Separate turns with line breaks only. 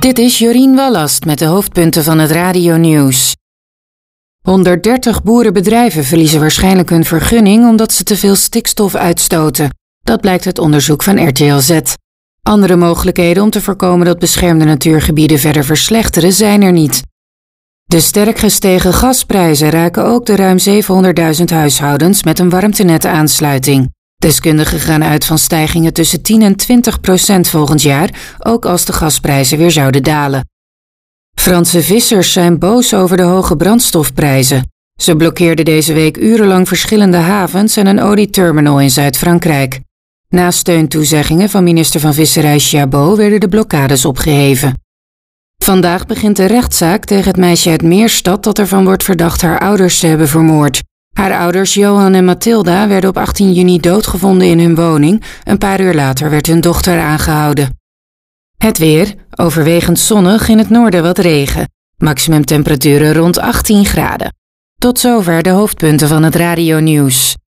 Dit is Jorien Wallast met de hoofdpunten van het Radio-nieuws. 130 boerenbedrijven verliezen waarschijnlijk hun vergunning omdat ze te veel stikstof uitstoten. Dat blijkt uit onderzoek van RTL Z. Andere mogelijkheden om te voorkomen dat beschermde natuurgebieden verder verslechteren zijn er niet. De sterk gestegen gasprijzen raken ook de ruim 700.000 huishoudens met een warmtenetaansluiting. Deskundigen gaan uit van stijgingen tussen 10 en 20% volgend jaar, ook als de gasprijzen weer zouden dalen. Franse vissers zijn boos over de hoge brandstofprijzen. Ze blokkeerden deze week urenlang verschillende havens en een olieterminal in Zuid-Frankrijk. Na steuntoezeggingen van minister van Visserij Chabot werden de blokkades opgeheven. Vandaag begint de rechtszaak tegen het meisje uit Meerstad dat ervan wordt verdacht haar ouders te hebben vermoord. Haar ouders Johan en Mathilda werden op 18 juni doodgevonden in hun woning. Een paar uur later werd hun dochter aangehouden. Het weer, overwegend zonnig, in het noorden wat regen. Maximumtemperaturen rond 18 graden. Tot zover de hoofdpunten van het Radio-nieuws.